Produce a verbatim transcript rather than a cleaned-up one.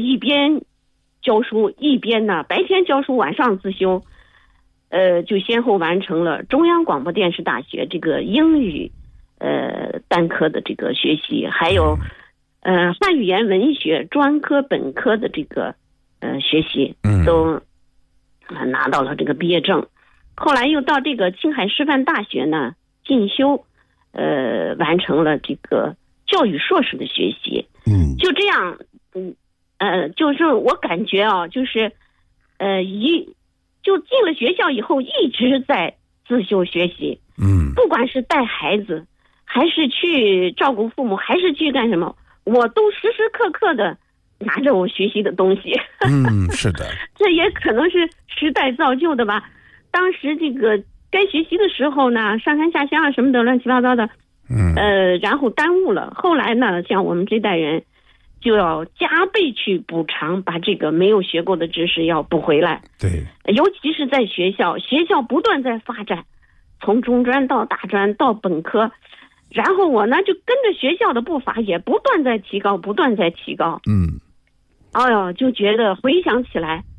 一边教书一边呢白天教书晚上自修，呃就先后完成了中央广播电视大学这个英语呃单科的这个学习，还有呃汉语言文学专科本科的这个呃学习，都拿到了这个毕业证。后来又到这个青海师范大学呢进修，呃完成了这个教育硕士的学习。 嗯， 就这样，嗯呃就是我感觉啊，就是呃一就进了学校以后一直在自修学习。 嗯， 不管是带孩子还是去照顾父母还是去干什么，我都时时刻刻的拿着我学习的东西。 嗯，是的。 这也可能是时代造就的吧。当时这个该学习的时候呢，上山下乡啊什么的乱七八糟的， 嗯， 呃，然后耽误了。后来呢，像我们这代人就要加倍去补偿，把这个没有学过的知识要补回来。 对， 尤其是在学校，学校不断在发展，从中专到大专到本科，然后我呢就跟着学校的步伐也不断在提高，不断在提高。 嗯， 哎呦，就觉得回想起来